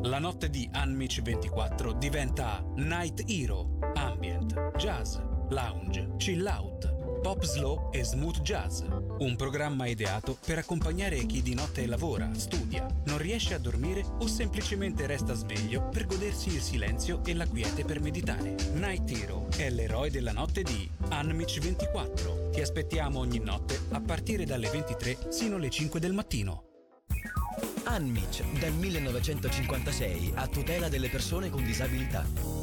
La notte di Unmich 24 diventa Night Hero, ambient, jazz, lounge, chill out, pop slow e smooth jazz. Un programma ideato per accompagnare chi di notte lavora, studia, non riesce a dormire o semplicemente resta sveglio per godersi il silenzio e la quiete per meditare. Night Hero è l'eroe della notte di Unmich 24. Ti aspettiamo ogni notte a partire dalle 23 sino alle 5 del mattino. Unmich, dal 1956 a tutela delle persone con disabilità.